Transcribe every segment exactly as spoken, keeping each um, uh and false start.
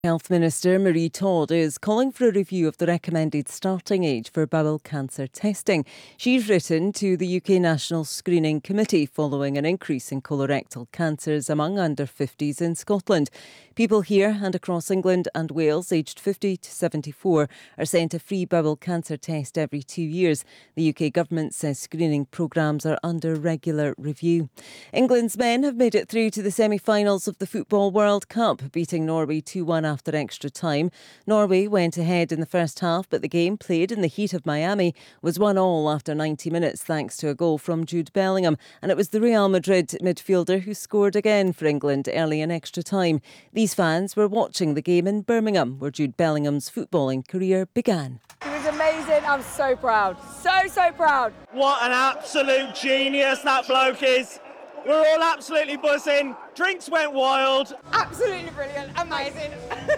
Health Minister Marie Todd is calling for a review of the recommended starting age for bowel cancer testing. She's written to the U K National Screening Committee following an increase in colorectal cancers among under fifties in Scotland. People here and across England and Wales aged fifty to seventy-four are sent a free bowel cancer test every two years. The U K government says screening programmes are under regular review. England's men have made it through to the semi-finals of the Football World Cup, beating Norway two one after extra time. Norway went ahead in the first half, but the game, played in the heat of Miami, was one all after ninety minutes thanks to a goal from Jude Bellingham. And it was the Real Madrid midfielder who scored again for England early in extra time. These fans were watching the game in Birmingham, where Jude Bellingham's footballing career began. It was amazing. I'm so proud. So, so proud. What an absolute genius that bloke is. We're all absolutely buzzing. Drinks went wild. Absolutely brilliant. Amazing.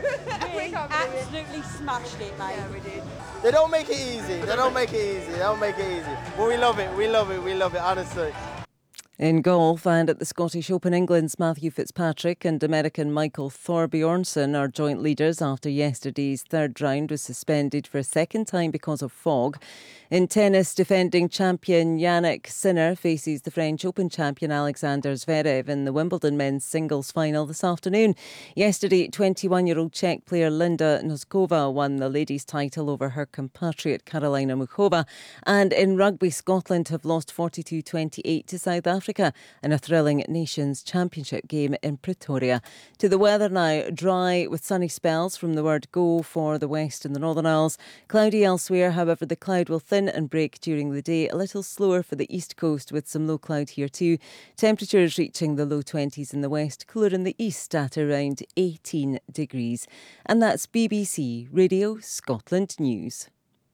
We absolutely smashed it, mate. Yeah, we did. They don't make it easy. They don't make it easy. They don't make it easy. But we love it. We love it. We love it, honestly. In golf and at the Scottish Open, England's Matthew Fitzpatrick and American Michael Thorbjornsen are joint leaders after yesterday's third round was suspended for a second time because of fog. In tennis, defending champion Yannick Sinner faces the French Open champion Alexander Zverev in the Wimbledon men's singles final this afternoon. Yesterday, twenty-one-year-old Czech player Linda Noskova won the ladies' title over her compatriot Karolina Muchova. And in rugby, Scotland have lost forty-two twenty-eight to South Africa in a thrilling Nations Championship game in Pretoria. To the weather now, dry with sunny spells from the word go for the west and the Northern Isles. Cloudy elsewhere, however, the cloud will thin and break during the day. A little slower for the east coast with some low cloud here too. Temperatures reaching the low twenties in the west, cooler in the east at around eighteen degrees. And that's B B C Radio Scotland News.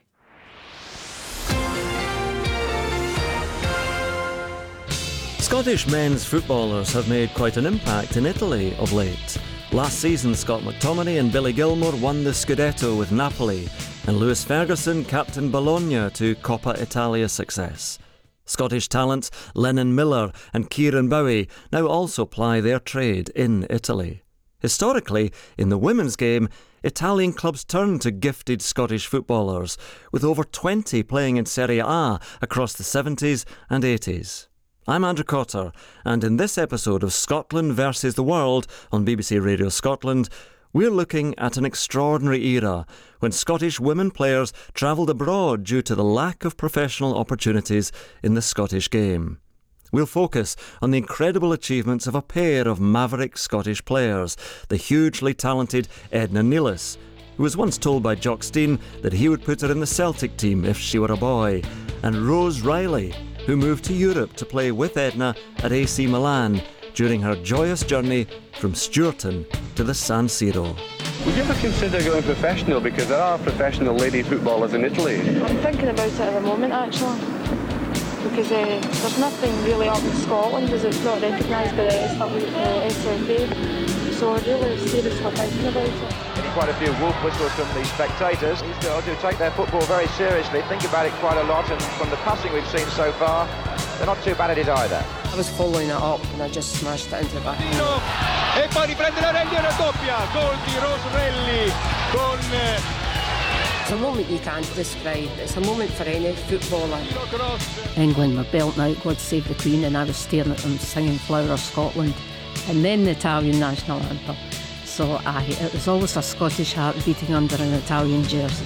Scottish men's footballers have made quite an impact in Italy of late. Last season, Scott McTominay and Billy Gilmour won the Scudetto with Napoli, and Lewis Ferguson captained Bologna to Coppa Italia success. Scottish talents Lennon Miller and Kieran Bowie now also ply their trade in Italy. Historically, in the women's game, Italian clubs turned to gifted Scottish footballers, with over twenty playing in Serie A across the seventies and eighties. I'm Andrew Cotter, and in this episode of Scotland versus the World on B B C Radio Scotland, we're looking at an extraordinary era when Scottish women players travelled abroad due to the lack of professional opportunities in the Scottish game. We'll focus on the incredible achievements of a pair of maverick Scottish players, the hugely talented Edna Nealis, who was once told by Jock Stein that he would put her in the Celtic team if she were a boy, and Rose Riley, who moved to Europe to play with Edna at A C Milan during her joyous journey from Stewarton to the San Siro. Would you ever consider going professional? Because there are professional lady footballers in Italy. I'm thinking about it at the moment, actually. Because uh, there's nothing really up in Scotland as it's not recognised by the S F A. So I'm really seriously thinking about it. Quite a few wolf whistles from the spectators. These girls who take their football very seriously, think about it quite a lot, and from the passing we've seen so far, they're not too bad at it either. I was following it up and I just smashed it into the back. E poi riprende la Relli e raddoppia, gol di Rosarelli con... It's a moment you can't describe. It's a moment for any footballer. England were belting out God Save the Queen and I was staring at them singing Flower of Scotland and then the Italian national anthem. So aye, it was always a Scottish heart beating under an Italian jersey.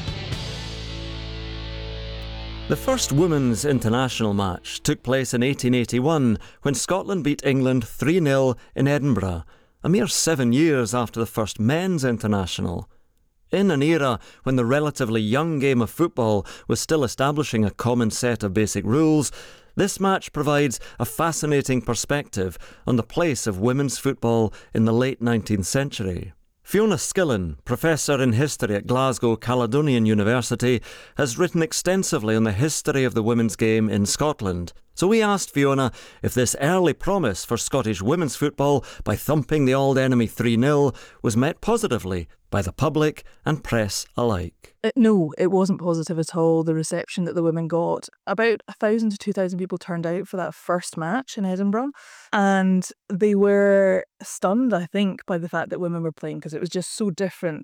The first women's international match took place in eighteen eighty-one when Scotland beat England three nil in Edinburgh, a mere seven years after the first men's international. In an era when the relatively young game of football was still establishing a common set of basic rules, this match provides a fascinating perspective on the place of women's football in the late nineteenth century. Fiona Skillen, Professor in History at Glasgow Caledonian University, has written extensively on the history of the women's game in Scotland. So we asked Fiona if this early promise for Scottish women's football by thumping the old enemy three nil was met positively by the public and press alike. Uh, no, it wasn't positive at all, the reception that the women got. About one thousand to two thousand people turned out for that first match in Edinburgh, and they were stunned, I think, by the fact that women were playing, because it was just so different